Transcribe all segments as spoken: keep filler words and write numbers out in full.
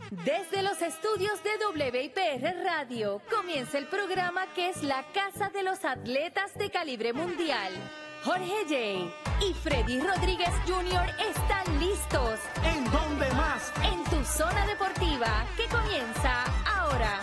Desde los estudios de W I P R Radio comienza el programa que es la casa de los atletas de calibre mundial. Jorge J. y Freddy Rodríguez junior están listos. ¿En dónde más? En tu zona deportiva, que comienza ahora.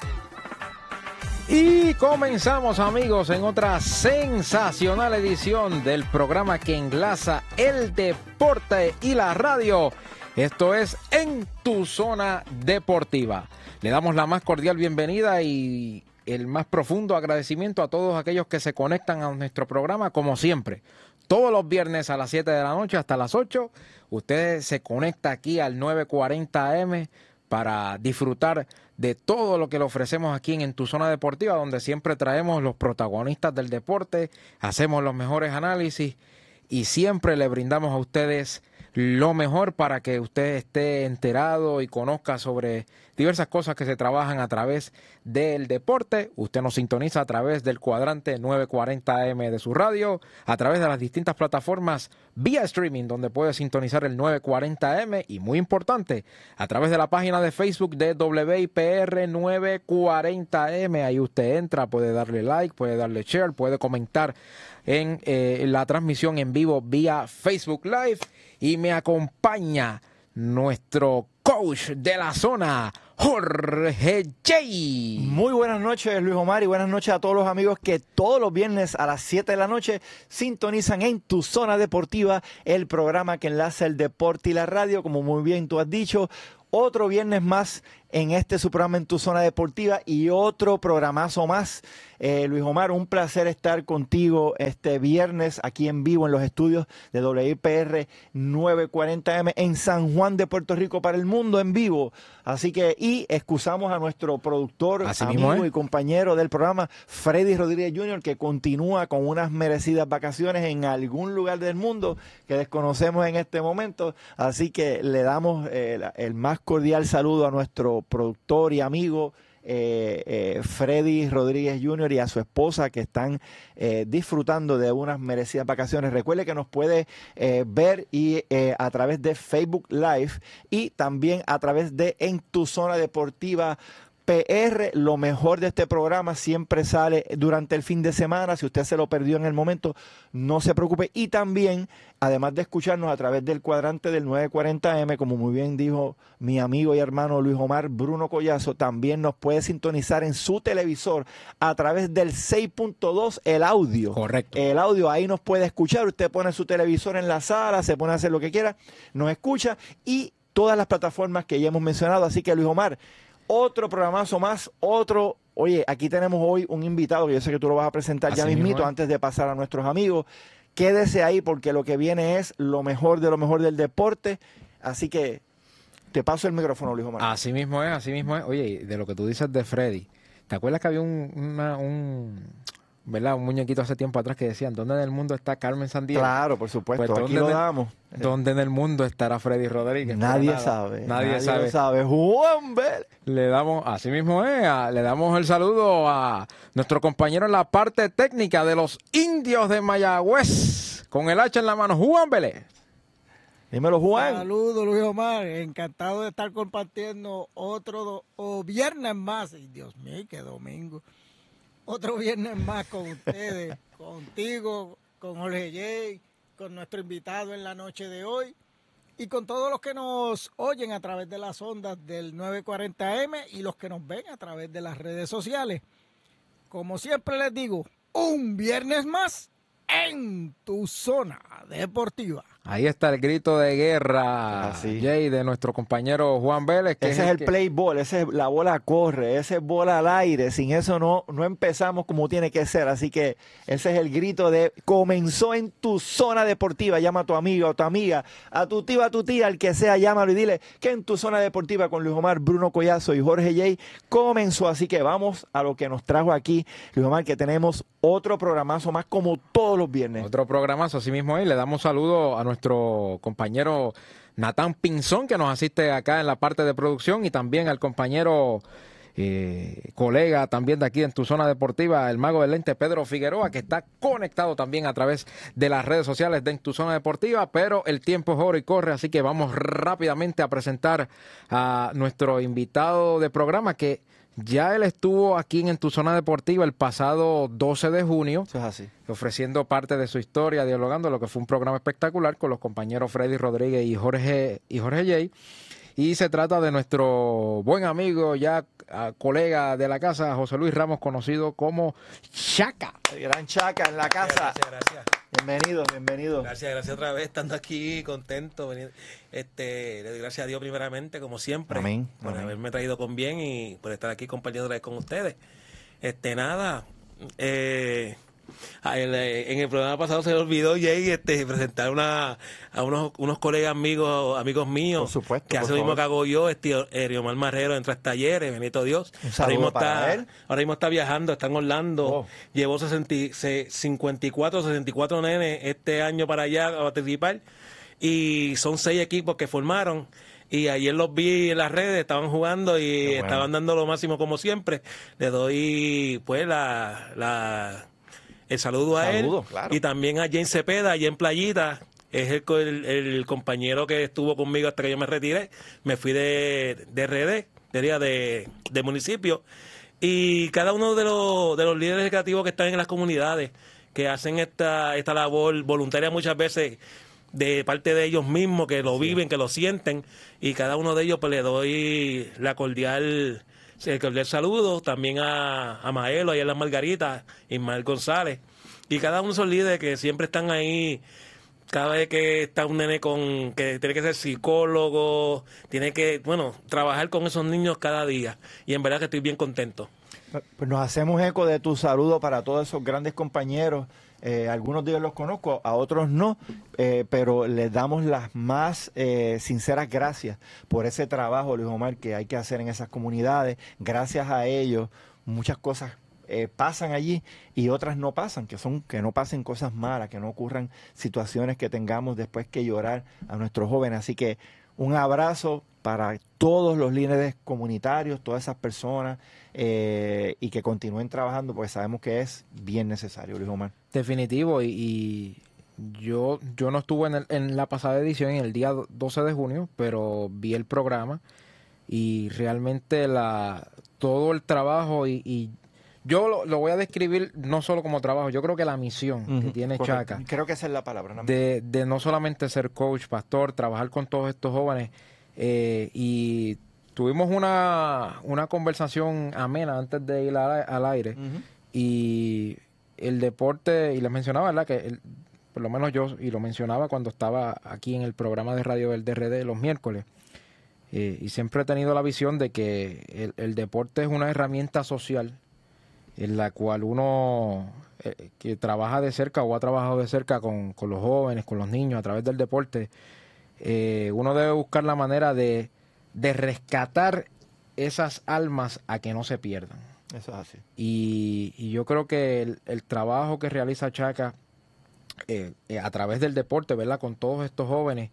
Y comenzamos, amigos, en otra sensacional edición del programa que enlaza el deporte y la radio. Esto es En tu Zona Deportiva. Le damos la más cordial bienvenida y el más profundo agradecimiento a todos aquellos que se conectan a nuestro programa, como siempre. Todos los viernes a las siete de la noche hasta las ocho, usted se conecta aquí al nueve cuarenta A M para disfrutar de todo lo que le ofrecemos aquí en, en tu Zona Deportiva, donde siempre traemos los protagonistas del deporte, hacemos los mejores análisis y siempre le brindamos a ustedes lo mejor para que usted esté enterado y conozca sobre diversas cosas que se trabajan a través del deporte. Usted nos sintoniza a través del cuadrante nueve cuarenta A M de su radio, a través de las distintas plataformas vía streaming, donde puede sintonizar el nueve cuarenta A M y, muy importante, a través de la página de Facebook de W I P R nueve cuarenta A M. Ahí usted entra, puede darle like, puede darle share, puede comentar en eh, la transmisión en vivo vía Facebook Live. Y me acompaña nuestro coach de la zona, Jorge J. Muy buenas noches, Luis Omar, y buenas noches a todos los amigos que todos los viernes a las siete de la noche sintonizan En tu Zona Deportiva, el programa que enlaza el deporte y la radio, como muy bien tú has dicho. Otro viernes más en este su programa En tu Zona Deportiva y otro programazo más. Eh, Luis Omar, un placer estar contigo este viernes aquí en vivo en los estudios de W I P R nueve cuarenta A M en San Juan de Puerto Rico para el mundo en vivo. Así que, y excusamos a nuestro productor, Así amigo mismo, ¿eh? y compañero del programa, Freddy Rodríguez junior, que continúa con unas merecidas vacaciones en algún lugar del mundo que desconocemos en este momento. Así que le damos eh, el más cordial saludo a nuestro productor y amigo eh, eh, Freddy Rodríguez junior y a su esposa, que están eh, disfrutando de unas merecidas vacaciones. Recuerde que nos puede eh, ver y eh, a través de Facebook Live y también a través de En tu Zona Deportiva P R. Lo mejor de este programa siempre sale durante el fin de semana. Si usted se lo perdió en el momento, no se preocupe. Y también, además de escucharnos a través del cuadrante del nueve cuarenta A M, como muy bien dijo mi amigo y hermano Luis Omar Bruno Collazo, también nos puede sintonizar en su televisor a través del seis punto dos, el audio. Correcto. El audio, ahí nos puede escuchar. Usted pone su televisor en la sala, se pone a hacer lo que quiera, nos escucha, y todas las plataformas que ya hemos mencionado. Así que, Luis Omar, otro programazo más, otro. Oye, aquí tenemos hoy un invitado que yo sé que tú lo vas a presentar Así ya mismo, mismito, ¿eh? antes de pasar a nuestros amigos. Quédese ahí porque lo que viene es lo mejor de lo mejor del deporte. Así que te paso el micrófono, Luis Omar. Así mismo es, así mismo es. Oye, de lo que tú dices de Freddy, ¿te acuerdas que había un, una, un, ¿verdad? un muñequito hace tiempo atrás que decían, ¿dónde en el mundo está Carmen Sandiego? Claro, por supuesto, Pues, aquí ¿dónde lo en el- damos. ¿Dónde en el mundo estará Freddy Rodríguez? Nadie Para nada. sabe. Nadie, sabe. lo sabe. Juan Bel. Le damos, así mismo es, a- le damos el saludo a nuestro compañero en la parte técnica de los Indios de Mayagüez, con el hacha en la mano, Juan Vélez. Dímelo, Juan. Saludos, Luis Omar. Encantado de estar compartiendo otro do- o viernes más. Ay, Dios mío, qué domingo. Otro viernes más con ustedes, contigo, con Jorge J., con nuestro invitado en la noche de hoy y con todos los que nos oyen a través de las ondas del nueve cuarenta A M y los que nos ven a través de las redes sociales. Como siempre les digo, un viernes más en tu zona deportiva. Ahí está el grito de guerra, Así. Jay, de nuestro compañero Juan Vélez. Que Ese es el que- play ball, ese es la bola corre, ese es bola al aire. Sin eso no, no empezamos como tiene que ser. Así que ese es el grito de comenzó en tu zona deportiva. Llama a tu amigo, a tu amiga, a tu tío, a tu tía, al que sea, llámalo y dile que en tu zona deportiva con Luis Omar, Bruno Collazo y Jorge J. comenzó. Así que vamos a lo que nos trajo aquí, Luis Omar, que tenemos otro programazo más como todos los viernes. Otro programazo, así mismo es. Le damos saludo a nuestro compañero Natán Pinzón, que nos asiste acá en la parte de producción, y también al compañero eh, colega también de aquí en Tu Zona Deportiva, el mago del lente Pedro Figueroa, que está conectado también a través de las redes sociales de En Tu Zona Deportiva, pero el tiempo es oro y corre, así que vamos rápidamente a presentar a nuestro invitado de programa, que ya él estuvo aquí en, en Tu Zona Deportiva el pasado doce de junio. Eso es así. Ofreciendo parte de su historia, dialogando, lo que fue un programa espectacular con los compañeros Freddy Rodríguez y Jorge, y Jorge Jay. Y se trata de nuestro buen amigo, ya uh, colega de la casa, José Luis Ramos, conocido como Chaca. El gran Chaca en la casa. Gracias, gracias. Bienvenido, bienvenido. Gracias, gracias otra vez, estando aquí, contento. Venir, este, le doy gracias a Dios primeramente, como siempre. Amén, por amén. haberme traído con bien y por estar aquí compartiendo otra vez con ustedes. Este, nada, eh, el, en el programa pasado se me olvidó, Jay, este, presentar una, a unos, unos colegas amigos amigos míos. Por supuesto, que por hace lo mismo favor. que hago yo, este, Eriomar Marrero, en Tras Talleres, bendito Dios. Un saludo ahora mismo para está, él. Ahora mismo está viajando, está en Orlando. Oh. Llevó sesenta, cincuenta y cuatro, sesenta y cuatro nenes este año para allá a participar. Y son seis equipos que formaron. Y ayer los vi en las redes, estaban jugando y Qué bueno. estaban dando lo máximo como siempre. Le doy pues la, la el saludo a Saludo, él. claro. Y también a James Cepeda, allá en Playita. Es el, co- el, el compañero que estuvo conmigo hasta que yo me retiré. Me fui de, de R D, diría de, de municipio. Y cada uno de los, de los líderes educativos que están en las comunidades, que hacen esta, esta labor voluntaria muchas veces de parte de ellos mismos, que lo viven, que lo sienten, y cada uno de ellos pues le doy la cordial, el cordial saludo, también a, a Maelo, allá en las Margaritas, Ismael González, y cada uno de esos líderes que siempre están ahí. Cada vez que está un nene con que tiene que ser psicólogo, tiene que, bueno, trabajar con esos niños cada día. Y en verdad que estoy bien contento. Pues nos hacemos eco de tu saludo para todos esos grandes compañeros. Eh, algunos de ellos los conozco, a otros no, eh, pero les damos las más eh, sinceras gracias por ese trabajo, Luis Omar, que hay que hacer en esas comunidades. Gracias a ellos, muchas cosas eh, pasan allí y otras no pasan, que son que no pasen cosas malas, que no ocurran situaciones que tengamos después que llorar a nuestros jóvenes. Así que un abrazo para todos los líderes comunitarios, todas esas personas, eh, y que continúen trabajando, porque sabemos que es bien necesario, Luis Omar. Definitivo, y, y yo yo no estuve en, el- en la pasada edición, en el día doce de junio, pero vi el programa y realmente la todo el trabajo y, y yo lo, lo voy a describir no solo como trabajo, yo creo que la misión que Ujú, tiene correcto. Chaca Creo que esa es la palabra. ¿no? de, de no solamente ser coach, pastor, trabajar con todos estos jóvenes, eh, y tuvimos una, una conversación amena antes de ir al, al aire, Ujú. y el deporte, y les mencionaba, ¿verdad? Que el- por lo menos yo, y lo mencionaba cuando estaba aquí en el programa de radio del D R D los miércoles, eh, y siempre he tenido la visión de que el, el deporte es una herramienta social en la cual uno eh, que trabaja de cerca o ha trabajado de cerca con, con los jóvenes, con los niños a través del deporte, eh, uno debe buscar la manera de, de rescatar esas almas a que no se pierdan. Eso es así. Y, y yo creo que el, el trabajo que realiza Chaca eh, eh, a través del deporte, ¿verdad? Con todos estos jóvenes,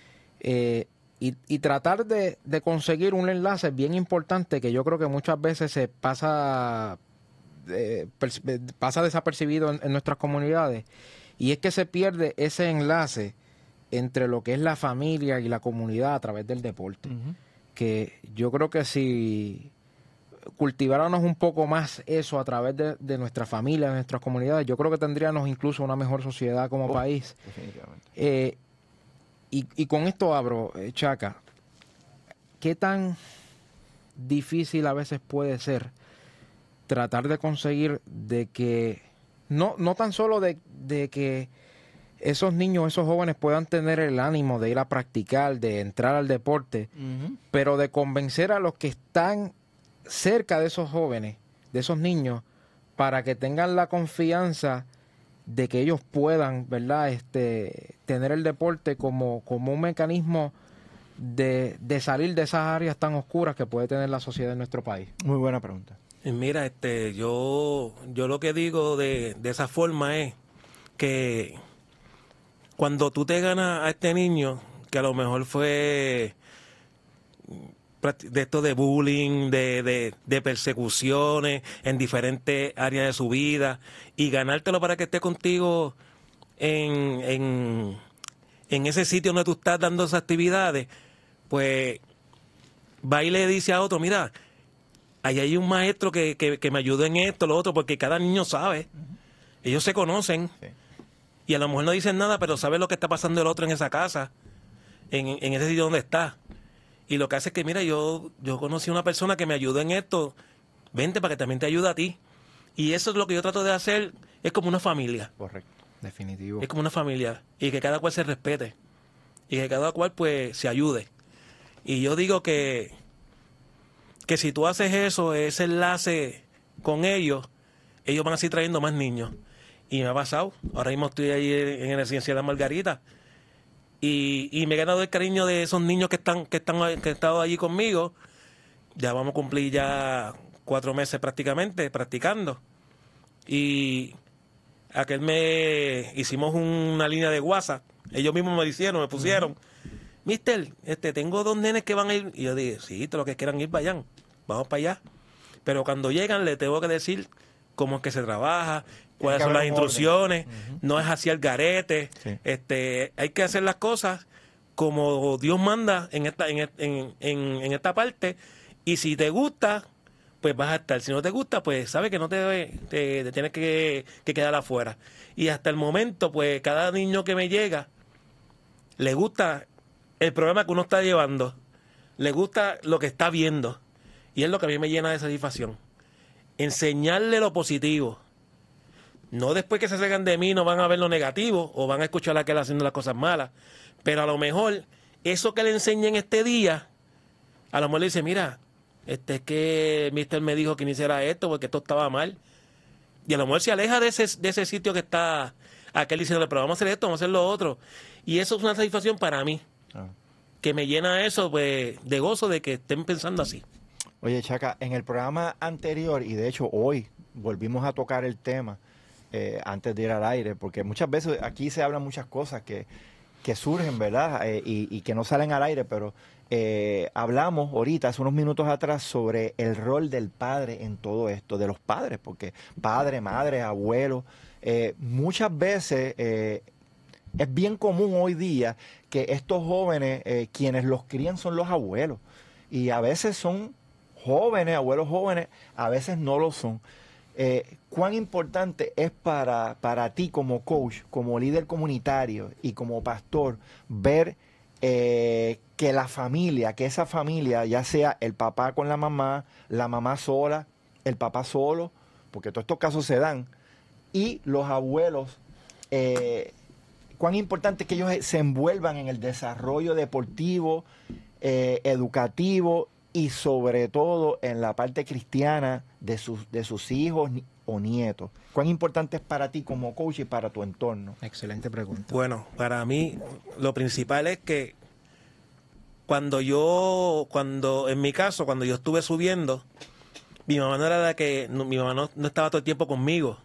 eh, y, y tratar de, de conseguir un enlace bien importante que yo creo que muchas veces se pasa, eh, perci- pasa desapercibido en, en nuestras comunidades, y es que se pierde ese enlace entre lo que es la familia y la comunidad a través del deporte. Ujú. Que yo creo que si cultiváramos un poco más eso a través de, de nuestra familia, de nuestras comunidades, yo creo que tendríamos incluso una mejor sociedad como Oh. país. Definitivamente. Eh, y, y con esto abro, eh, Chaca, ¿qué tan difícil a veces puede ser tratar de conseguir de que, no, no tan solo de, de que esos niños, esos jóvenes puedan tener el ánimo de ir a practicar, de entrar al deporte, Ujú. pero de convencer a los que están cerca de esos jóvenes, de esos niños, para que tengan la confianza de que ellos puedan, ¿verdad?, este, tener el deporte como, como un mecanismo de, de salir de esas áreas tan oscuras que puede tener la sociedad en nuestro país. Muy buena pregunta. Y mira, este, yo, yo lo que digo de, de esa forma es que cuando tú te ganas a este niño, que a lo mejor fue de esto de bullying, de, de, de persecuciones en diferentes áreas de su vida, y ganártelo para que esté contigo en, en, en ese sitio donde tú estás dando esas actividades, pues va y le dice a otro, mira, ahí hay un maestro que, que, que me ayudó en esto, lo otro, porque cada niño sabe, ellos se conocen, sí. Y a lo mejor no dicen nada, pero sabe lo que está pasando el otro en esa casa, en, en ese sitio donde está. Y lo que hace es que, mira, yo, yo conocí a una persona que me ayudó en esto, vente para que también te ayude a ti. Y eso es lo que yo trato de hacer, es como una familia. Correcto, definitivo. Es como una familia, y que cada cual se respete, y que cada cual pues se ayude. Y yo digo que, que si tú haces eso, ese enlace con ellos, ellos van a seguir trayendo más niños. Y me ha pasado, ahora mismo estoy ahí en la residencia de Margarita, y, y me he ganado el cariño de esos niños que están, que están, que han estado allí conmigo. Ya vamos a cumplir ya cuatro meses prácticamente practicando. Y aquel me hicimos una línea de WhatsApp, ellos mismos me lo hicieron, me pusieron, uh-huh. Mister, este, tengo dos nenes que van a ir. Y yo dije, sí, todos los que quieran ir, vayan, vamos para allá. Pero cuando llegan les tengo que decir cómo es que se trabaja, cuáles son las instrucciones, uh-huh. No es hacia el garete, sí. este, hay que hacer las cosas como Dios manda en esta, en, en, en, en esta parte, y si te gusta, pues vas a estar, si no te gusta, pues sabes que no te, te, te tienes que, que quedar afuera. Y hasta el momento, pues cada niño que me llega, le gusta el programa que uno está llevando, le gusta lo que está viendo, y es lo que a mí me llena de satisfacción. Enseñarle lo positivo. No después que se salgan de mí no van a ver lo negativo o van a escuchar a aquel haciendo las cosas malas. Pero a lo mejor eso que le enseñen este día, a lo mejor le dice, mira, este es que mister me dijo que no hiciera esto porque esto estaba mal. Y a lo mejor se aleja de ese, de ese sitio que está aquel diciéndole, pero vamos a hacer esto, vamos a hacer lo otro. Y eso es una satisfacción para mí. Ah. Que me llena eso pues, de gozo de que estén pensando así. Oye, Chaca, en el programa anterior, y de hecho hoy volvimos a tocar el tema, Eh, antes de ir al aire, porque muchas veces aquí se hablan muchas cosas que, que surgen, ¿verdad? Eh, y, y que no salen al aire, pero eh, hablamos ahorita, hace unos minutos atrás, sobre el rol del padre en todo esto, de los padres, porque padre, madre, abuelo, eh, muchas veces eh, es bien común hoy día que estos jóvenes, eh, quienes los crían son los abuelos, y a veces son jóvenes, abuelos jóvenes, a veces no lo son. Eh, ¿Cuán importante es para, para ti como coach, como líder comunitario y como pastor, ver eh, que la familia, que esa familia, ya sea el papá con la mamá, la mamá sola, el papá solo, porque todos estos casos se dan, y los abuelos, eh, cuán importante es que ellos se envuelvan en el desarrollo deportivo, eh, educativo, y sobre todo en la parte cristiana de sus, de sus hijos o nietos? ¿Cuán importante es para ti como coach y para tu entorno? Excelente pregunta. Bueno, para mí lo principal es que cuando yo, cuando en mi caso, cuando yo estuve subiendo, mi mamá no era la que, no, mi mamá no, no estaba todo el tiempo conmigo.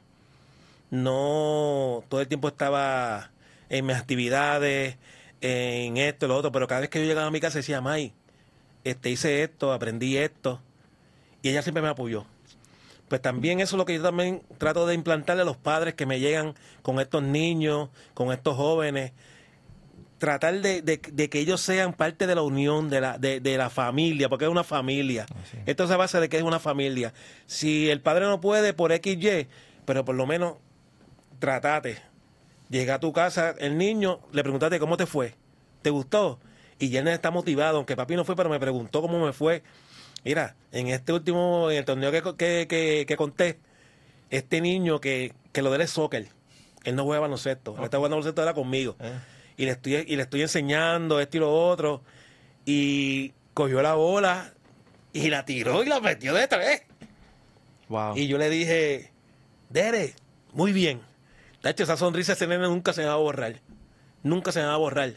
No, todo el tiempo estaba en mis actividades, en esto, lo otro, pero cada vez que yo llegaba a mi casa decía, May, Este, hice esto, aprendí esto, y ella siempre me apoyó. Pues también eso es lo que yo también trato de implantarle a los padres que me llegan con estos niños, con estos jóvenes, tratar de, de, de que ellos sean parte de la unión, de la, de, de la familia, porque es una familia. Así. Esto se basa de que es una familia. Si el padre no puede por X Y, pero por lo menos tratate. Llega a tu casa el niño, le preguntaste cómo te fue, ¿te gustó? Y ya él está motivado, aunque papi no fue, pero me preguntó cómo me fue. Mira, en este último, en el torneo que, que, que, que conté, este niño que, que lo de él es soccer, él no juega baloncesto, okay. Él está jugando baloncesto ahora conmigo. Eh. Y le estoy, y le estoy enseñando esto y lo otro. Y cogió la bola y la tiró y la metió de tres. Wow. Y yo le dije, Dere, muy bien. De hecho, esa sonrisa ese nene nunca se me va a borrar. Nunca se me va a borrar.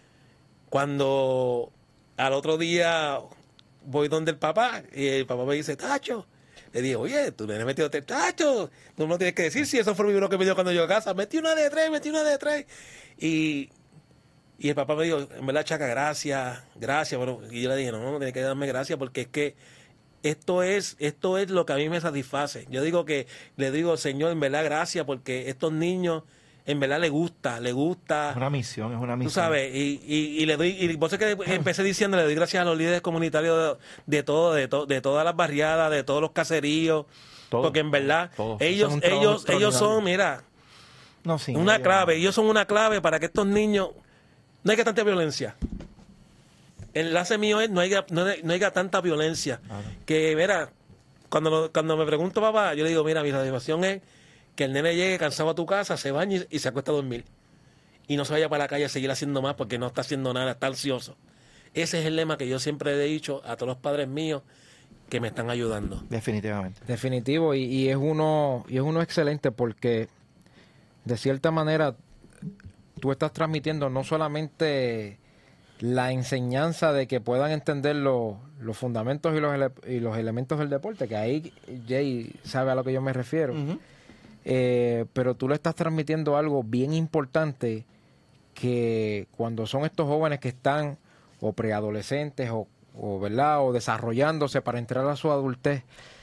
Cuando al otro día voy donde el papá y el papá me dice, Tacho, le dije, oye, tú le has metido tres, Tacho, tú no tienes que decir si eso fue lo que me dio cuando yo a casa, metí una de tres, metí una de tres. Y Y el papá me dijo, en verdad, Chaca, gracias, gracias. Pero, y yo le dije, no, no, tiene que darme gracias porque es que esto es, esto es lo que a mí me satisface. Yo digo que, le digo, Señor, en verdad, gracias porque estos niños, en verdad, les gusta, les gusta. Es una misión, es una misión. Tú sabes, y, y, y le doy, y por eso es que empecé diciendo, le doy gracias a los líderes comunitarios de, de todo, de, to, de todas las barriadas, de todos los caseríos, todo, porque en verdad, todo, todo. ellos, ellos, ellos son, mira, no, sí, una no, clave, no. ellos son una clave para que estos niños, no haya tanta violencia. El enlace mío es, no haya, no, no haya tanta violencia. Claro. Que, mira, cuando, lo, cuando me pregunto, papá, yo le digo, mira, mi satisfacción es que el nene llegue cansado a tu casa, se bañe y, y se acuesta a dormir. Y no se vaya para la calle a seguir haciendo más porque no está haciendo nada, está ansioso. Ese es el lema que yo siempre he dicho a todos los padres míos que me están ayudando. Definitivamente. Definitivo, y, y es uno y es uno excelente porque de cierta manera tú estás transmitiendo no solamente la enseñanza de que puedan entender los, los fundamentos y los, ele, y los elementos del deporte, que ahí Jay sabe a lo que yo me refiero, uh-huh. eh, pero tú le estás transmitiendo algo bien importante, que cuando son estos jóvenes que están o preadolescentes o, o, ¿verdad? o desarrollándose para entrar a su adultez,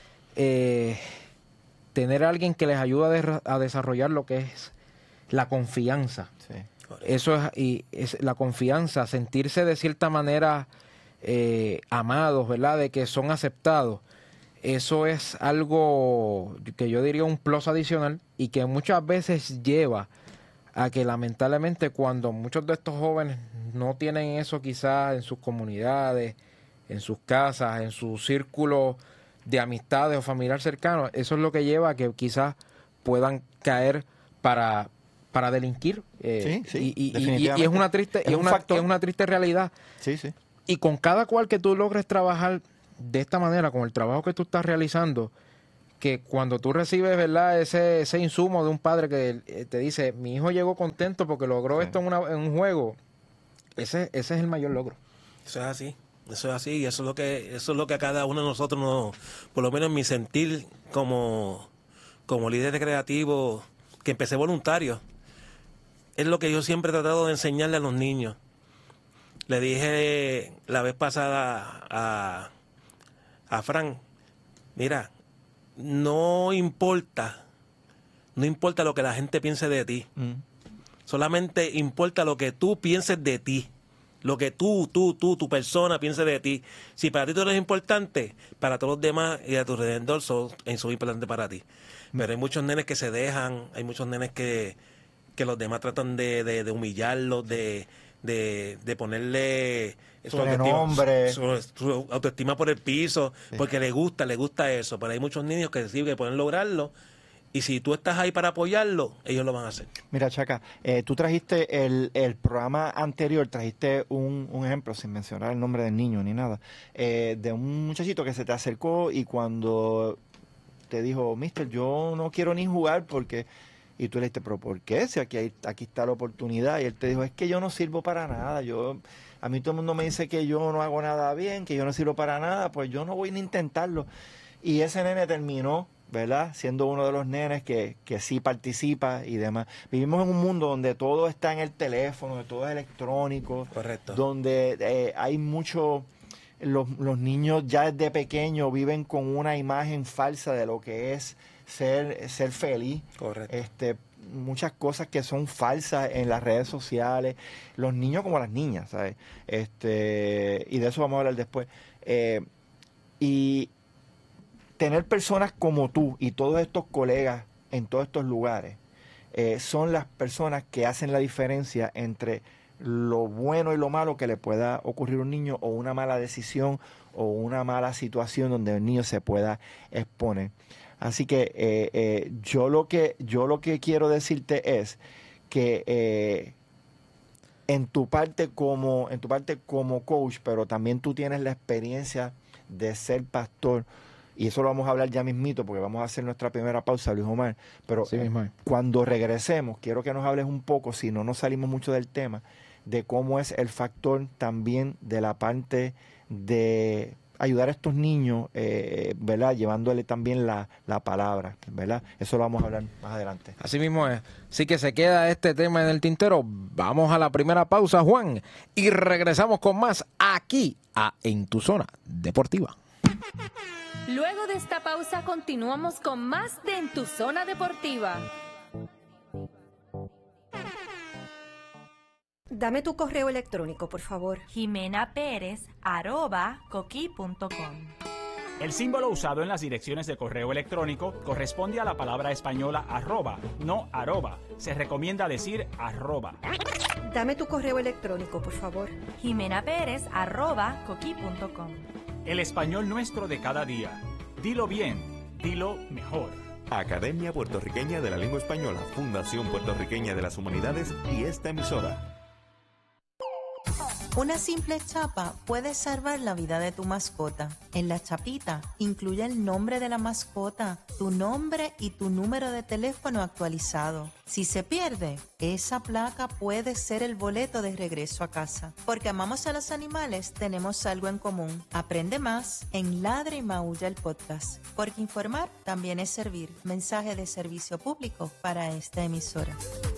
eh, tener a alguien que les ayuda a, de, a desarrollar lo que es la confianza. Sí. Eso es, y es la confianza, sentirse de cierta manera eh, amados, ¿verdad? De que son aceptados. Eso es algo que yo diría un plus adicional y que muchas veces lleva a que lamentablemente cuando muchos de estos jóvenes no tienen eso quizás en sus comunidades, en sus casas, en su círculo de amistades o familiar cercano, eso es lo que lleva a que quizás puedan caer para... para delinquir eh, sí, sí, y, y, y, y es una triste es, es, una, es una triste realidad. Sí, sí. Y con cada cual que tú logres trabajar de esta manera, con el trabajo que tú estás realizando, que cuando tú recibes, ¿verdad?, ese ese insumo de un padre que te dice, mi hijo llegó contento porque logró sí. esto en, una, en un juego, ese ese es el mayor logro. Eso es así. Eso es así, y eso es lo que eso es lo que a cada uno de nosotros nos, por lo menos en mi sentir como como líder creativo, que empecé voluntario. Es lo que yo siempre he tratado de enseñarle a los niños. Le dije la vez pasada a, a Fran, mira, no importa, no importa lo que la gente piense de ti. Mm. Solamente importa lo que tú pienses de ti. Lo que tú, tú, tú, tu persona piense de ti. Si para ti tú eres importante, para todos los demás y a tu alrededor son, son importantes para ti. Mm. Pero hay muchos nenes que se dejan, hay muchos nenes que... que los demás tratan de, de, de humillarlos, de, de, de ponerle su autoestima, su, su autoestima por el piso, sí. porque le gusta, le gusta eso. Pero hay muchos niños que sí, que pueden lograrlo, y si tú estás ahí para apoyarlo, ellos lo van a hacer. Mira, Chaca, eh, tú trajiste el, el programa anterior, trajiste un, un ejemplo, sin mencionar el nombre del niño ni nada, eh, de un muchachito que se te acercó y cuando te dijo, mister, yo no quiero ni jugar porque... Y tú le dijiste, pero ¿por qué? Si aquí, hay, aquí está la oportunidad. Y él te dijo, es que yo no sirvo para nada. Yo, a mí todo el mundo me dice que yo no hago nada bien, que yo no sirvo para nada, pues yo no voy ni a intentarlo. Y ese nene terminó, ¿verdad?, siendo uno de los nenes que, que sí participa y demás. Vivimos en un mundo donde todo está en el teléfono, donde todo es electrónico. Correcto. Donde eh, hay mucho... Los, los niños ya desde pequeños viven con una imagen falsa de lo que es ser ser feliz. Correcto. Este, muchas cosas que son falsas en las redes sociales, los niños como las niñas, ¿sabes? Este, y de eso vamos a hablar después. Eh, y tener personas como tú y todos estos colegas en todos estos lugares eh, son las personas que hacen la diferencia entre lo bueno y lo malo que le pueda ocurrir a un niño, o una mala decisión o una mala situación donde el niño se pueda exponer. Así que eh, eh, yo lo que yo lo que quiero decirte es que eh, en tu parte como en tu parte como coach, pero también tú tienes la experiencia de ser pastor, y eso lo vamos a hablar ya mismito porque vamos a hacer nuestra primera pausa, Luis Omar, pero sí, mismo. Cuando regresemos quiero que nos hables un poco, si no nos salimos mucho del tema, de cómo es el factor también de la parte de ayudar a estos niños, eh, ¿verdad? Llevándole también la, la palabra, ¿verdad? Eso lo vamos a hablar más adelante. Así mismo es. Así que se queda este tema en el tintero. Vamos a la primera pausa, Juan, y regresamos con más aquí a En Tu Zona Deportiva. Luego de esta pausa continuamos con más de En Tu Zona Deportiva. Dame tu correo electrónico, por favor. Jimena Pérez, arroba, coqui punto com. El símbolo usado en las direcciones de correo electrónico corresponde a la palabra española arroba, no arroba. Se recomienda decir arroba. Dame tu correo electrónico, por favor. Jimena Pérez, arroba, coqui punto com. El español nuestro de cada día. Dilo bien, dilo mejor. Academia Puertorriqueña de la Lengua Española, Fundación Puertorriqueña de las Humanidades y esta emisora. Una simple chapa puede salvar la vida de tu mascota. En la chapita incluye el nombre de la mascota, tu nombre y tu número de teléfono actualizado. Si se pierde, esa placa puede ser el boleto de regreso a casa. Porque amamos a los animales, tenemos algo en común. Aprende más en Ladra y Maulla el podcast. Porque informar también es servir. Mensaje de servicio público para esta emisora.